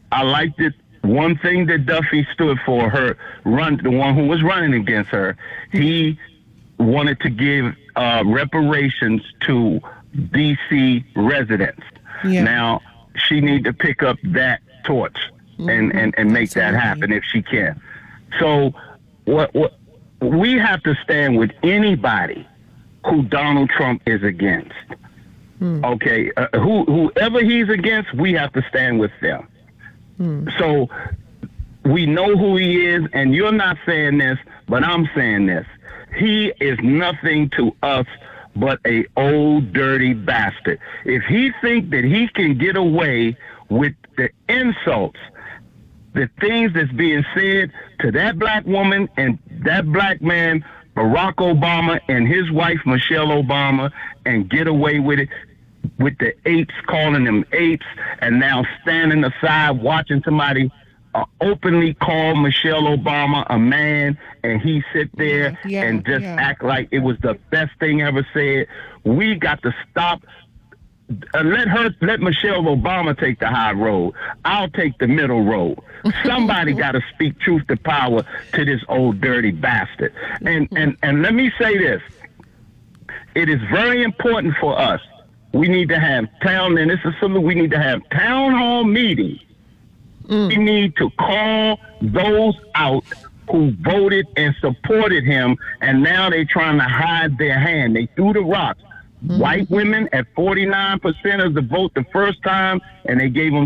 I liked it. One thing that Duffy stood for, the one who was running against her, he wanted to give reparations to DC residents. Yeah. Now she need to pick up that torch and make that happen if she can. So what we have to stand with anybody who Donald Trump is against. Okay, whoever he's against, we have to stand with them. So we know who he is, and you're not saying this, but I'm saying this. He is nothing to us but a old dirty bastard. If he think that he can get away with the insults, the things that's being said to that black woman and that black man, Barack Obama, and his wife, Michelle Obama, and get away with it, with the apes, calling them apes, and now standing aside watching somebody openly call Michelle Obama a man, and he sit there and just act like it was the best thing ever said. We got to stop. Let Michelle Obama take the high road. I'll take the middle road. Somebody got to speak truth to power to this old dirty bastard. And let me say this. It is very important for us. We need to have and this is something we need to have town hall meetings. We need to call those out who voted and supported him, and now they're trying to hide their hand. They threw the rocks. White women at 49% of the vote the first time, and they gave them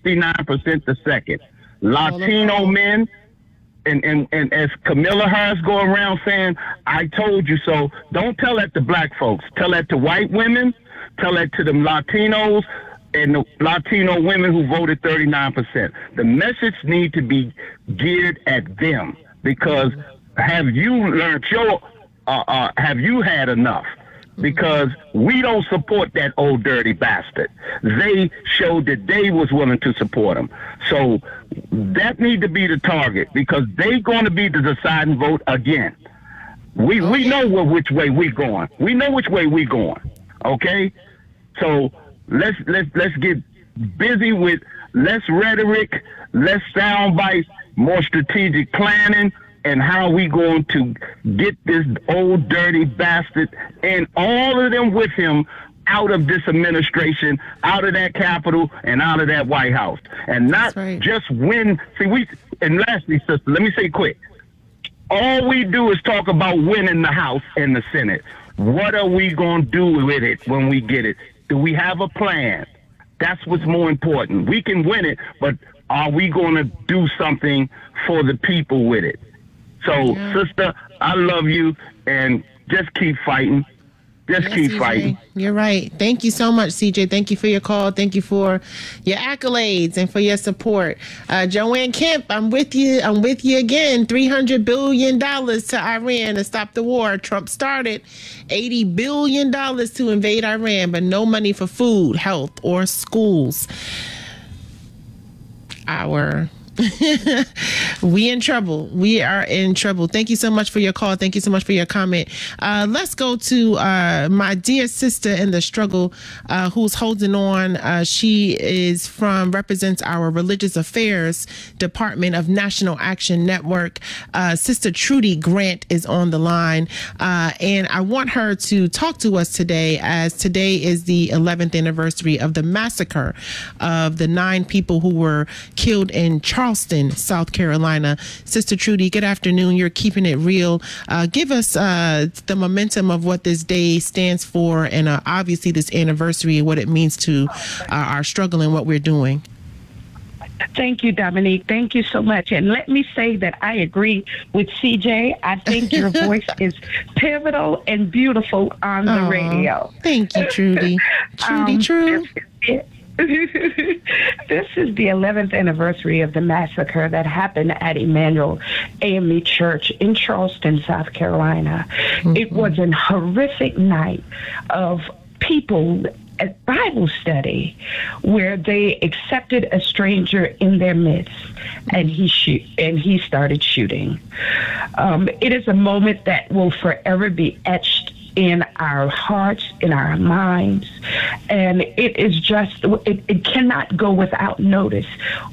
69% the second. Latino men, and as Kamala Harris go around saying, I told you so, don't tell that to black folks. Tell that to white women. Tell that to the Latinos and the Latino women who voted 39%. The message need to be geared at them, because have you learned have you had enough? Because we don't support that old dirty bastard. They showed that they was willing to support him. So that need to be the target, because they going to be the deciding vote again. We know which way we going. We know which way we going. Okay? So let's get busy with less rhetoric, less sound bites, more strategic planning, and how we going to get this old dirty bastard and all of them with him out of this administration, out of that Capitol, and out of that White House. And not just win. And lastly, sister, let me say quick. All we do is talk about winning the House and the Senate. What are we going to do with it when we get it? Do we have a plan? That's what's more important. We can win it, but are we going to do something for the people with it? So, sister, I love you, and just keep fighting. Just keep fighting. You're right. Thank you so much, CJ. Thank you for your call. Thank you for your accolades and for your support. Joanne Kemp, I'm with you. I'm with you again. $300 billion to Iran to stop the war. Trump started $80 billion to invade Iran, but no money for food, health, or schools. We in trouble. We are in trouble. Thank you so much for your call. Thank you so much for your comment. Let's go to my dear sister in the struggle, who's holding on. She represents our Religious Affairs Department of National Action Network. Sister Trudy Grant is on the line, and I want her to talk to us today, as today is the 11th anniversary of the massacre of the 9 people who were killed in Charleston, South Carolina. Sister Trudy, good afternoon. You're keeping it real. Give us the momentum of what this day stands for, and obviously this anniversary and what it means to our struggle and what we're doing. Thank you, Dominique. Thank you so much. And let me say that I agree with CJ. I think your voice is pivotal and beautiful on the radio. Thank you, Trudy. True. This is the 11th anniversary of the massacre that happened at Emmanuel AME Church in Charleston, South Carolina. Mm-hmm. It was a horrific night of people at Bible study where they accepted a stranger in their midst, and he started shooting. It is a moment that will forever be etched in our hearts, in our minds, and it is just, it cannot go without notice.